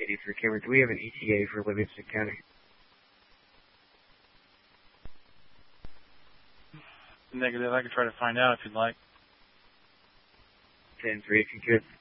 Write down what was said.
ID for Cameron. Do we have an ETA for Livingston County? negative. I can try to find out if you'd like. 10-3 if you could.